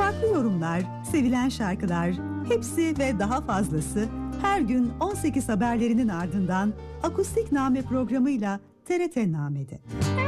Farklı yorumlar, sevilen şarkılar, hepsi ve daha fazlası her gün 18 haberlerinin ardından Akustik Name programıyla TRT Name'de.